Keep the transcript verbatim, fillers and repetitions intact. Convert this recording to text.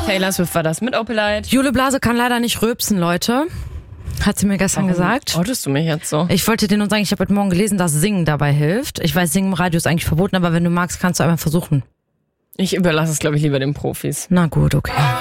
Taylor Swift war das mit Opelite. Jule Blase kann leider nicht rülpsen, Leute. Hat sie mir gestern Warum gesagt. Outest du mich jetzt so? Ich wollte dir nur sagen, ich habe heute Morgen gelesen, dass Singen dabei hilft. Ich weiß, Singen im Radio ist eigentlich verboten, aber wenn du magst, kannst du einmal versuchen. Ich überlasse es, glaube ich, lieber den Profis. Na gut, okay.